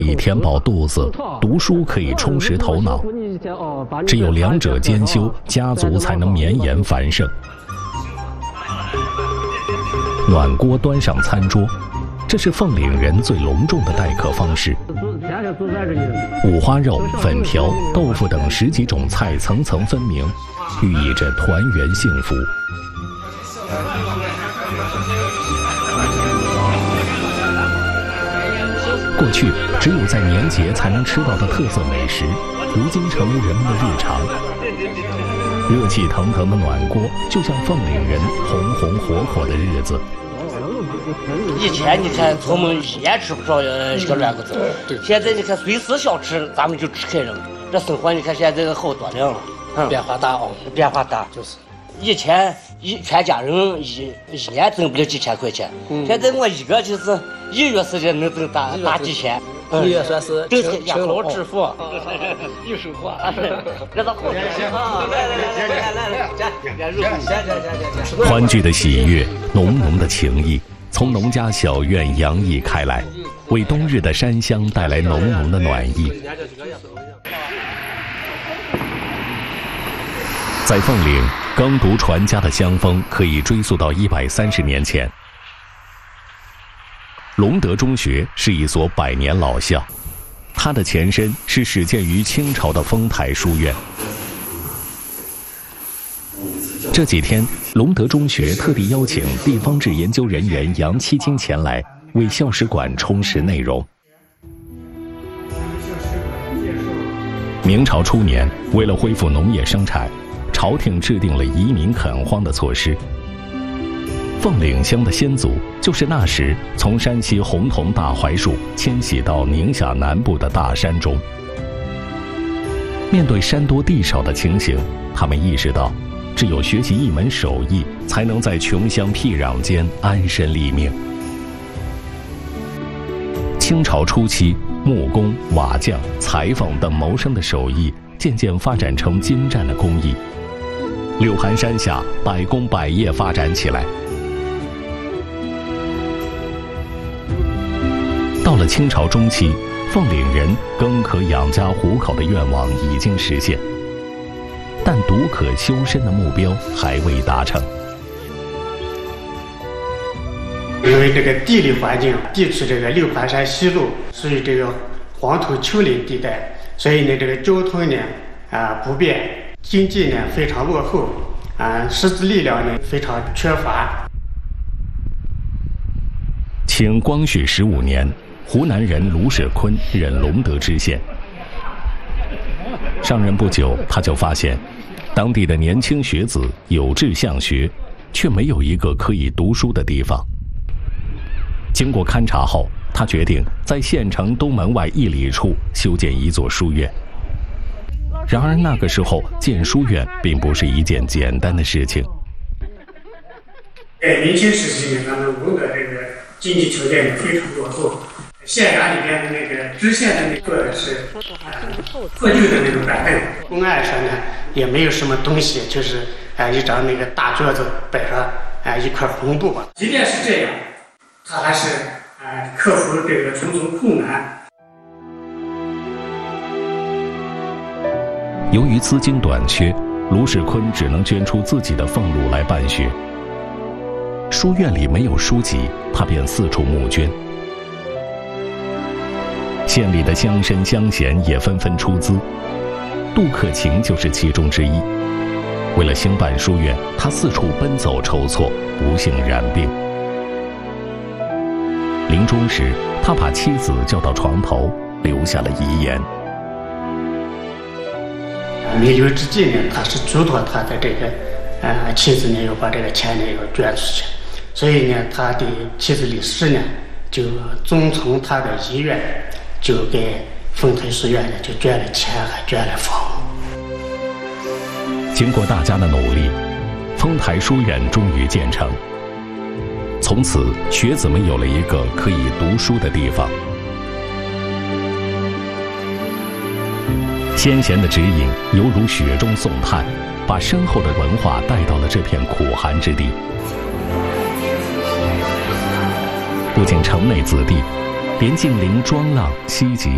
以填饱肚子，读书可以充实头脑。只有两者兼修，家族才能绵延繁盛。暖锅端上餐桌，这是凤岭人最隆重的待客方式。五花肉、粉条、豆腐等10几种菜层层分明，寓意着团圆幸福。过去只有在年节才能吃到的特色美食，如今成为人们的日常。热气腾腾的暖锅，就像凤岭人红红火火的日子。 以前你看出门一年吃不着一个乱骨子，现在你看随时想吃，咱们就吃开了。这生活你看现在好多样了， 变化大变化大就是。以前全家人一年挣不了几千块钱，现在我一个就是1月时间能挣大几千。 1月算是青楼致富， 一手货，这倒好。 欢聚的喜悦，浓浓的情谊，从农家小院洋溢开来，为冬日的山乡带来浓浓的暖意。在凤岭，耕读传家的香风可以追溯到130年前。隆德中学是一所100年老校，它的前身是始建于清朝的丰台书院。这几天，隆德中学特地邀请地方志研究人员杨七金前来，为校史馆充实内容。明朝初年，为了恢复农业生产，朝廷制定了移民垦荒的措施。凤岭乡的先祖就是那时从山西洪桐大槐树迁徙到宁夏南部的大山中。面对山多地少的情形，他们意识到，只有学习一门手艺，才能在穷乡僻壤间安身立命。清朝初期，木工、瓦匠、裁缝等谋生的手艺渐渐发展成精湛的工艺。六盘山下，百工百业发展起来。到了清朝中期，凤岭人耕可养家糊口的愿望已经实现，但读可修身的目标还未达成。 因为这个地理环境，地处这个六盘山西麓，属于这个黄土丘陵地带，所以呢，这个交通呢不便，经济呢非常落后，识字力量呢非常缺乏。 清光绪15年，湖南人卢世坤任隆德知县。上任不久，他就发现，当地的年轻学子有志向学，却没有一个可以读书的地方。经过勘察后，他决定在县城东门外1里处修建一座书院。然而那个时候建书院并不是一件简单的事情。 在明清时期呢，咱们隆德这个经济条件非常落后，县衙里边的那个知县的那个是破旧的那种板凳，公案上呢也没有什么东西，就是一张那个大桌子摆上一块红布吧。即便是这样，他还是克服这个重重困难。 由于资金短缺，卢世坤只能捐出自己的俸禄来办学。书院里没有书籍，他便四处募捐。县里的乡绅乡贤也纷纷出资，杜克勤就是其中之一。为了兴办书院，他四处奔走筹措，不幸染病。临终时，他把妻子叫到床头，留下了遗言。 弥留之际呢，他是嘱托他的这个妻子呢，要把这个钱呢要捐出去，所以呢，他的妻子李氏呢，就遵从他的遗愿，就给丰台书院呢就捐了钱，还捐了房。 经过大家的努力，丰台书院终于建成。从此，学子们有了一个可以读书的地方。先贤的指引犹如雪中送炭，把深厚的文化带到了这片苦寒之地。不仅城内子弟，连近邻庄浪、西集